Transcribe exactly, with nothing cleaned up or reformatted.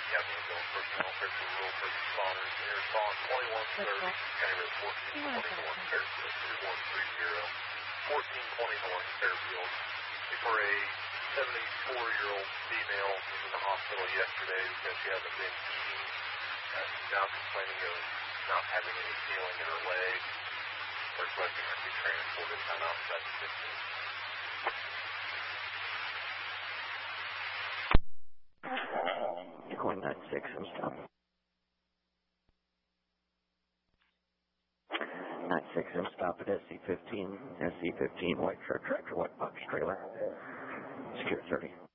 Yeah, ambulance personnel, Fairfield Rural First Responders, near respond twenty-one thirty, County Road fourteen twenty-one, Fairfield, two one three zero, fourteen twenty North, Fairfield. For a seventy-four-year-old female who was in the hospital yesterday because she hasn't been eating. Uh, she's now complaining of not having any feeling in her leg. We're requesting her to be transported to outside the system. Going nine six and stop. nine six and stop at S C fifteen, S C fifteen, white truck tractor, white box trailer. Secure thirty.